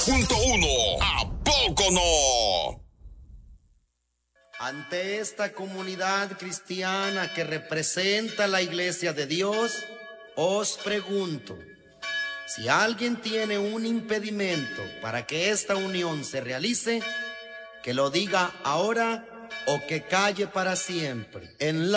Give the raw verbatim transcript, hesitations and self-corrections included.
punto uno. ¿A poco no? Ante esta comunidad cristiana que representa la Iglesia de Dios, os pregunto, si alguien tiene un impedimento para que esta unión se realice, que lo diga ahora o que calle para siempre. En la